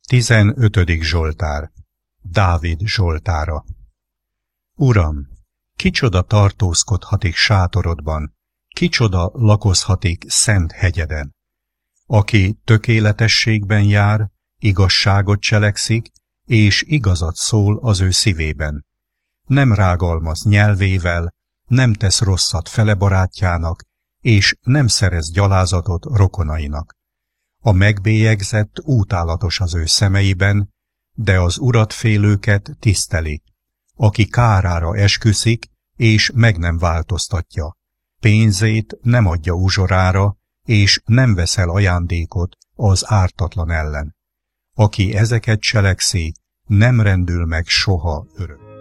15. Zsoltár. Dávid zsoltára. Uram, kicsoda tartózkodhatik sátorodban, kicsoda lakozhatik szent hegyeden? Aki tökéletességben jár, igazságot cselekszik, és igazat szól az ő szívében. Nem rágalmaz nyelvével, nem tesz rosszat fele barátjának, és nem szerez gyalázatot rokonainak. A megbélyegzett útálatos az ő szemeiben, de az Urat félőket tiszteli. Aki kárára esküszik, és meg nem változtatja. Pénzét nem adja uzsorára, és nem veszel ajándékot az ártatlan ellen. Aki ezeket cselekszi, nem rendül meg soha örök.